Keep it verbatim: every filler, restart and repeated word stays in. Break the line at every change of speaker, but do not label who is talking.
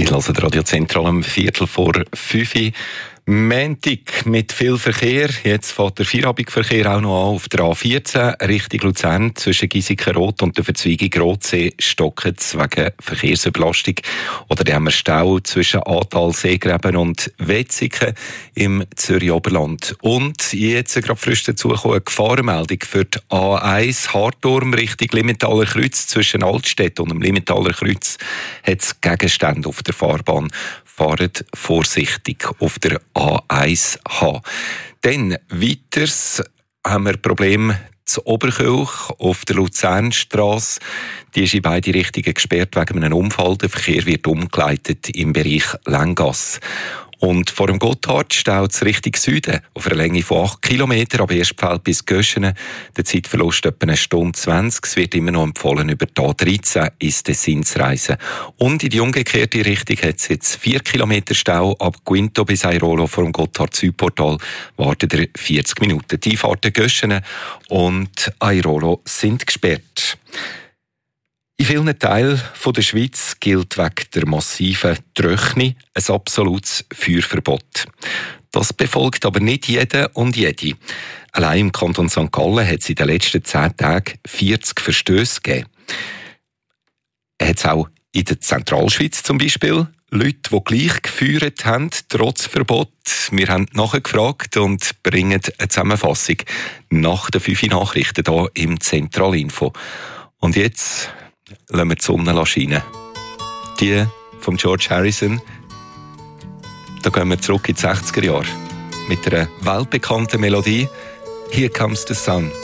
Ich höre das Radio Zentral um Viertel vor fünf. Montag mit viel Verkehr. Jetzt fährt der Feierabendverkehr auch noch an auf der A vierzehn Richtung Luzern zwischen Giesiken-Rot und der Verzweigung Rotsee stocken wegen Verkehrsüberlastung. Oder dann haben wir Stau zwischen Atal, Seegräben und Wetzikon im Zürich-Oberland. Und jetzt gerade frisch dazugekommen, eine Gefahrenmeldung für die A eins Harturm Richtung Limentaler Kreuz. Zwischen Altstädt und dem Limentaler Kreuz hat es Gegenstände auf der Fahrbahn. Fahrt vorsichtig auf der A eins H. Dann weiters haben wir Probleme zu Oberkirch auf der Luzernstrasse. Die ist in beide Richtungen gesperrt wegen einem Unfall. Der Verkehr wird umgeleitet im Bereich Länggasse. Und vor dem Gotthard staut es Richtung Süden auf einer Länge von acht Kilometern, ab Erstfeld bis Göschenen. Der Zeitverlust etwa eine Stunde zwanzig. Es wird immer noch empfohlen, über die A dreizehn ins Tessin zu reisen. Und in die umgekehrte Richtung hat es jetzt vier Kilometer Stau. Ab Guinto bis Airolo vor dem Gotthard-Südportal wartet er vierzig Minuten. Die Fahrten Göschenen und Airolo sind gesperrt. In vielen Teilen der Schweiz gilt wegen der massiven Trockenheit ein absolutes Feuerverbot. Das befolgt aber nicht jeder und jede. Allein im Kanton Sankt Gallen hat es in den letzten zehn Tagen vierzig Verstöße gegeben. Es hat auch in der Zentralschweiz zum Beispiel Leute, die gleich gefeuert haben, trotz Verbot. Wir haben nachgefragt und bringen eine Zusammenfassung nach den fünf Nachrichten hier im Zentralinfo. Und jetzt lassen wir die Sonne scheinen. Die von George Harrison. Da gehen wir zurück in die sechziger Jahre. Mit einer weltbekannten Melodie. Here Comes the Sun.